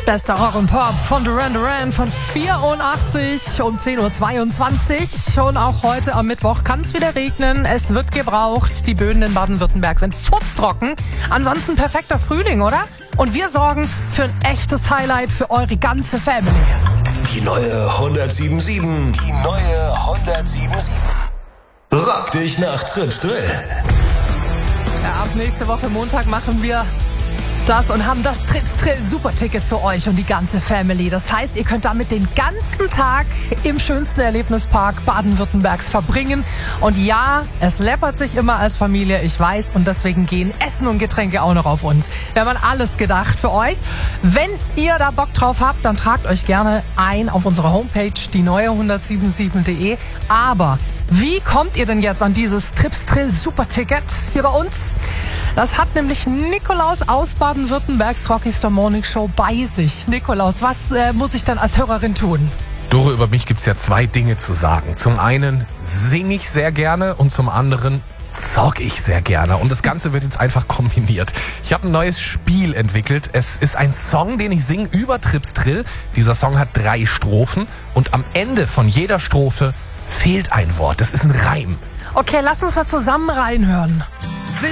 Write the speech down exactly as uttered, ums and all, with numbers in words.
Bester Rock und Pop von Duran Duran von vierundachtzig um zehn Uhr zweiundzwanzig. Und auch heute am Mittwoch kann es wieder regnen. Es wird gebraucht. Die Böden in Baden-Württemberg sind futztrocken. Ansonsten perfekter Frühling, oder? Und wir sorgen für ein echtes Highlight für eure ganze Family. Die neue hundertsieben Komma sieben. Die neue hundertsieben Komma sieben. Rock dich nach Trips Drill. Ja, ab nächste Woche Montag machen wir das und haben das Trips Drill Superticket für euch und die ganze Family. Das heißt, ihr könnt damit den ganzen Tag im schönsten Erlebnispark Baden-Württembergs verbringen. Und ja, es läppert sich immer als Familie, ich weiß. Und deswegen gehen Essen und Getränke auch noch auf uns. Wir haben an alles gedacht für euch. Wenn ihr da Bock drauf habt, dann tragt euch gerne ein auf unsere Homepage, die neue hundertsiebenundsiebzig punkt de. Aber wie kommt ihr denn jetzt an dieses Trips Drill Superticket hier bei uns? Das hat nämlich Nikolaus aus Baden-Württembergs Rockstar Morning Show bei sich. Nikolaus, was äh, muss ich dann als Hörerin tun? Dore, über mich gibt's ja zwei Dinge zu sagen. Zum einen singe ich sehr gerne und zum anderen zock ich sehr gerne. Und das Ganze wird jetzt einfach kombiniert. Ich habe ein neues Spiel entwickelt. Es ist ein Song, den ich singe über Trips Drill. Dieser Song hat drei Strophen und am Ende von jeder Strophe fehlt ein Wort. Das ist ein Reim. Okay, lass uns mal zusammen reinhören.